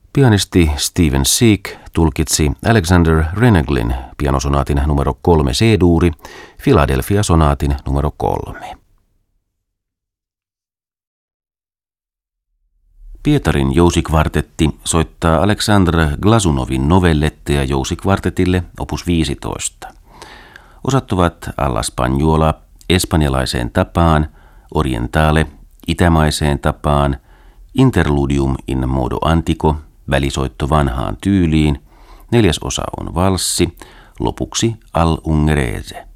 Pianisti Steven Seek tulkitsi Alexander Reneglin pianosonaatin numero 3 C-duuri Philadelphia-sonaatin numero 3. Pietarin jousikvartetti soittaa Aleksandr Glazunovin novelletteja jousikvartetille opus 15. Osat ovat alla Spagnola espanjalaiseen tapaan, orientale itämaiseen tapaan, interludium in modo antico välisoitto vanhaan tyyliin, 4. osa on valssi, lopuksi al ungherese.